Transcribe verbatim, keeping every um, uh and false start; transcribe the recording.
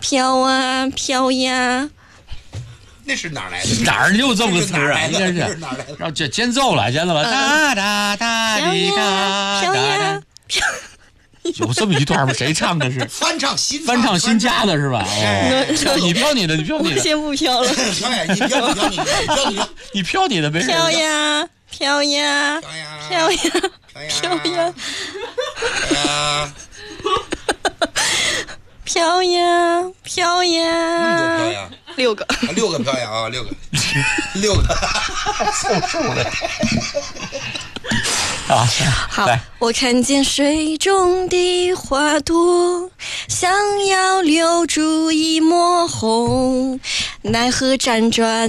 飘啊飘呀。 那是哪来的？ 哪儿就这么个词儿啊？应该是哪来的？ 然后这间奏了，间奏了，哒哒哒滴哒飘呀飘。 有这么一段吗？谁唱的是？ 翻唱新翻唱新加的是吧？哦，你飘你的，你飘你的。 我先不飘了。 飘呀，你飘你飘你，飘你飘， 你飘你的没事。 飘呀飘呀飘呀飘呀飘呀飘呀。六个， 六个飘呀啊，六个，六个，凑数的。 啊， 好，我看见水中的花朵，想要留住一抹红，奈何辗转